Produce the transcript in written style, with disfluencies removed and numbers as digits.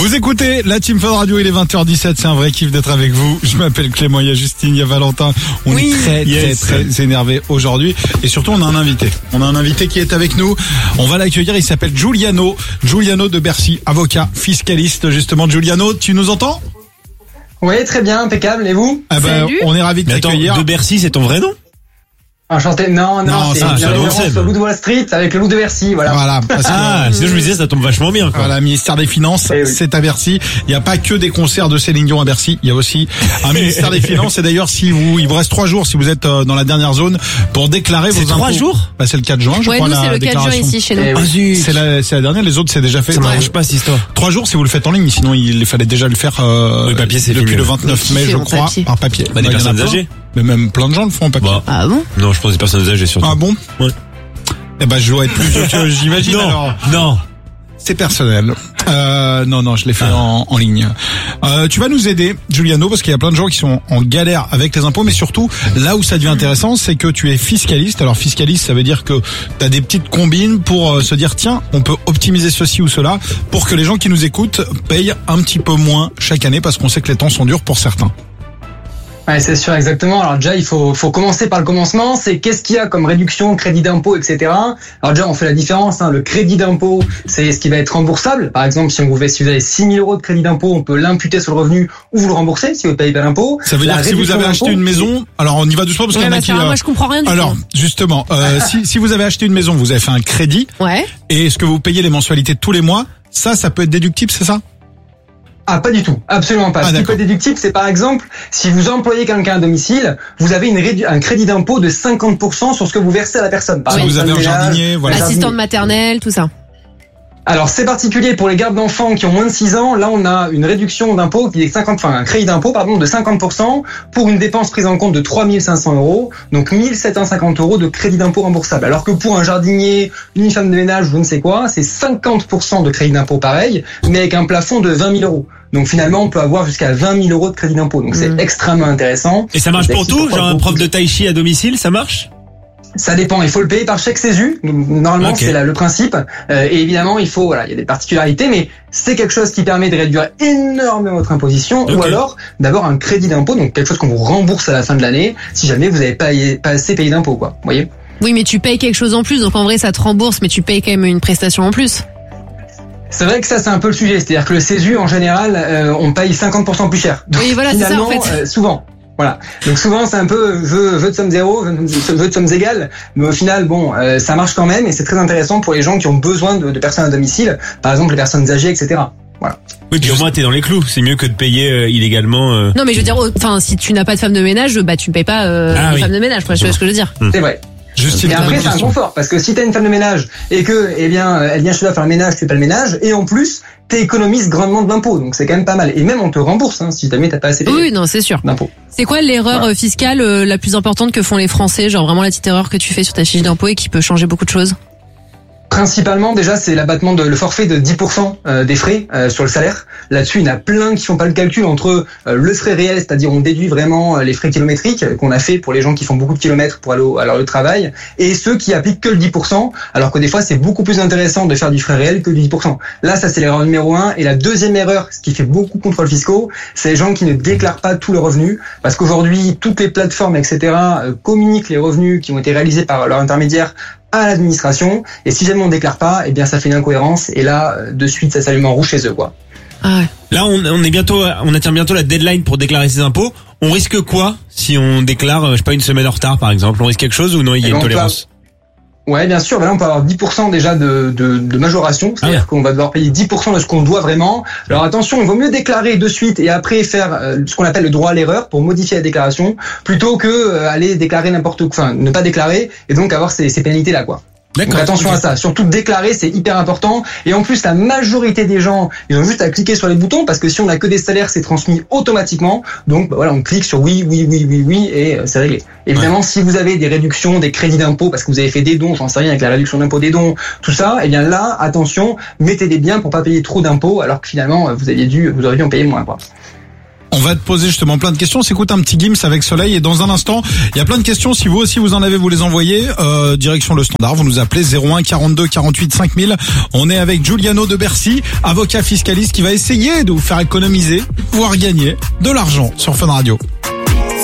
Vous écoutez la Team Fun Radio, il est 20h17, c'est un vrai kiff d'être avec vous. Je m'appelle Clément, il y a Justine, il y a Valentin. On est très énervés aujourd'hui. Et surtout, on a un invité. On a un invité qui est avec nous. On va l'accueillir, il s'appelle Giuliano. Giuliano de Bercy, avocat, fiscaliste justement. Giuliano, tu nous entends ? Oui, très bien, impeccable. Et vous ? Salut. On est ravis de t'accueillir. De Bercy, c'est ton vrai nom ? Enchanté. Non, c'est une référence au loup de Wall Street avec le loup de Bercy, voilà. Sinon je me disais, ça tombe vachement bien, quoi. Voilà, ministère des Finances, c'est à Bercy. Il n'y a pas que des concerts de Céline Dion à Bercy. Il y a aussi un ministère des Finances. Et d'ailleurs, il vous reste 3 jours si vous êtes dans la dernière zone pour déclarer vos impôts. 3 jours? C'est le 4 juin, je crois. Nous, c'est le 4 juin ici, chez nous. C'est la dernière. Les autres, c'est déjà fait. Ça marche pas, cette histoire. 3 jours si vous le faites en ligne. Sinon, il fallait déjà le faire, papier, c'est depuis le 29 mai, je crois, par papier. Des personnes âgées. Mais même plein de gens le font en papier. Ah bon? Non, je pense des personnes âgées surtout. Ah bon? Ouais. Eh ben, je dois être plus vieux que j'imagine. Non. C'est personnel. Non, je l'ai fait en ligne. Tu vas nous aider, Giuliano, parce qu'il y a plein de gens qui sont en galère avec les impôts, mais surtout, là où ça devient intéressant, c'est que tu es fiscaliste. Alors, fiscaliste, ça veut dire que tu as des petites combines pour se dire, tiens, on peut optimiser ceci ou cela pour que les gens qui nous écoutent payent un petit peu moins chaque année, parce qu'on sait que les temps sont durs pour certains. Ouais, c'est sûr, exactement. Alors déjà, il faut commencer par le commencement. C'est qu'est-ce qu'il y a comme réduction, crédit d'impôt, etc. Alors déjà, on fait la différence. Le crédit d'impôt, c'est ce qui va être remboursable. Par exemple, si vous avez 6 000 euros de crédit d'impôt, on peut l'imputer sur le revenu ou vous le rembourser si vous ne payez pas l'impôt. Ça veut dire que si vous avez acheté une maison, alors on y va doucement parce qu'il y en a qui... Moi, je comprends rien du tout. Alors, justement, si vous avez acheté une maison, vous avez fait un crédit. Ouais. Et ce que vous payez les mensualités tous les mois, ça peut être déductible, c'est ça ? Ah, pas du tout. Absolument pas. Ce qui peut être déductible, c'est par exemple, si vous employez quelqu'un à domicile, vous avez un crédit d'impôt de 50% sur ce que vous versez à la personne. Par exemple, vous avez un jardinier, voilà. Assistante maternelle, tout ça. Alors, c'est particulier pour les gardes d'enfants qui ont moins de 6 ans. Là, on a une réduction d'impôt qui est un crédit d'impôt, de 50% pour une dépense prise en compte de 3 500 euros. Donc, 1 750 euros de crédit d'impôt remboursable. Alors que pour un jardinier, une femme de ménage, je ne sais quoi, c'est 50% de crédit d'impôt pareil, mais avec un plafond de 20 000 euros. Donc finalement, on peut avoir jusqu'à 20 000 euros de crédit d'impôt. Donc c'est extrêmement intéressant. Et ça marche pour tout? Genre un prof de tai chi à domicile, ça marche? Ça dépend. Il faut le payer par chèque CESU. Normalement, c'est le principe. Et évidemment, il y a des particularités, mais c'est quelque chose qui permet de réduire énormément votre imposition, ou alors d'avoir un crédit d'impôt, donc quelque chose qu'on vous rembourse à la fin de l'année, si jamais vous n'avez pas assez payé d'impôt, quoi. Vous voyez? Oui, mais tu payes quelque chose en plus. Donc en vrai, ça te rembourse, mais tu payes quand même une prestation en plus. C'est vrai que ça, c'est un peu le sujet. C'est-à-dire que le CESU, en général, on paye 50% plus cher. Donc, oui, voilà, c'est ça, en fait. Souvent. Voilà. Donc souvent, c'est un peu jeu de somme zéro, jeu de sommes égales. Mais au final, ça marche quand même et c'est très intéressant pour les gens qui ont besoin de personnes à domicile. Par exemple, les personnes âgées, etc. Voilà. Oui, puis au moins, t'es dans les clous. C'est mieux que de payer illégalement. Non, mais je veux dire, si tu n'as pas de femme de ménage, tu payes pas une femme de ménage. Tu vois ce que je veux dire. C'est vrai. Justine, et après, c'est un confort, parce que si t'as une femme de ménage et que, elle vient chez toi faire le ménage, tu fais pas le ménage, et en plus, t'économises grandement de l'impôt, donc c'est quand même pas mal. Et même on te rembourse, si jamais t'as pas assez payé. Oui, non, c'est sûr. D'impôt. C'est quoi l'erreur fiscale la plus importante que font les Français, genre vraiment la petite erreur que tu fais sur ta fiche d'impôt et qui peut changer beaucoup de choses? Principalement, déjà, c'est l'abattement le forfait de 10% des frais sur le salaire. Là-dessus, il y en a plein qui font pas le calcul entre le frais réel, c'est-à-dire on déduit vraiment les frais kilométriques qu'on a fait pour les gens qui font beaucoup de kilomètres pour aller à leur travail, et ceux qui appliquent que le 10%, alors que des fois, c'est beaucoup plus intéressant de faire du frais réel que du 10%. Là, ça, c'est l'erreur numéro 1. Et la deuxième erreur, ce qui fait beaucoup contrôles fiscaux, c'est les gens qui ne déclarent pas tous leurs revenus, parce qu'aujourd'hui, toutes les plateformes, etc., communiquent les revenus qui ont été réalisés par leur intermédiaire à l'administration, et si jamais on déclare pas, ça fait une incohérence, et là, de suite, ça s'allume en rouge chez eux, quoi. Ah ouais. Là, on atteint bientôt la deadline pour déclarer ses impôts. On risque quoi si on déclare, une semaine en retard, par exemple? On risque quelque chose ou non, il y a une tolérance? Ouais, bien sûr. Là, on peut avoir 10% déjà de majoration. C'est-à-dire qu'on va devoir payer 10% de ce qu'on doit vraiment. Alors attention, il vaut mieux déclarer de suite et après faire ce qu'on appelle le droit à l'erreur pour modifier la déclaration, plutôt que aller déclarer ne pas déclarer et donc avoir ces pénalités-là, quoi. Donc attention à ça. Surtout déclarer, c'est hyper important. Et en plus, la majorité des gens, ils ont juste à cliquer sur les boutons, parce que si on a que des salaires, c'est transmis automatiquement. Donc on clique sur oui, et c'est réglé. Évidemment, si vous avez des réductions, des crédits d'impôt, parce que vous avez fait des dons, j'en sais rien, avec la réduction d'impôt des dons, tout ça, là, attention, mettez-les bien pour pas payer trop d'impôts, alors que finalement, vous auriez dû en payer moins, quoi. On va te poser justement plein de questions. On s'écoute un petit Gims avec Soleil et dans un instant, il y a plein de questions. Si vous aussi vous en avez, vous les envoyez. Direction le standard, vous nous appelez 01 42 48 5000. On est avec Giuliano de Bercy, avocat fiscaliste qui va essayer de vous faire économiser, voire gagner de l'argent sur Fun Radio.